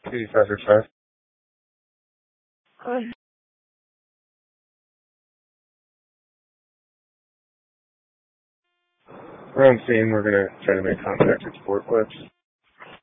8535. Hi. We're on scene. We're going to try to make contact with Sport Clips.